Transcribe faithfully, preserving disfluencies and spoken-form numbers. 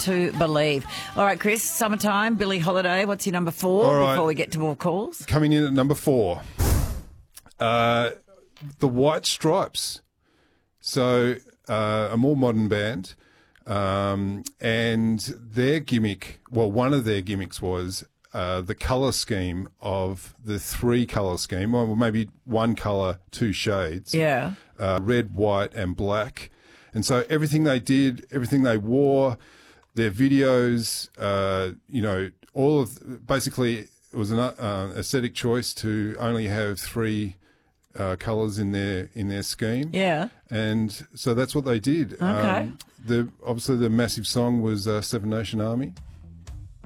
to Believe. All right, Chris, summertime, Billie Holiday, what's your number four All right. before we get to more calls? Coming in at number four, uh, the White Stripes. So uh, a more modern band, um, and their gimmick, well, one of their gimmicks was uh, the colour scheme of the three colour scheme, or maybe one colour, two shades. Yeah. Uh, red, white, and black. And so everything they did, everything they wore, their videos, uh, you know, all of basically it was an uh, aesthetic choice to only have three uh, colours in their in their scheme. Yeah. And so that's what they did. Okay. Um, the obviously the massive song was uh, Seven Nation Army.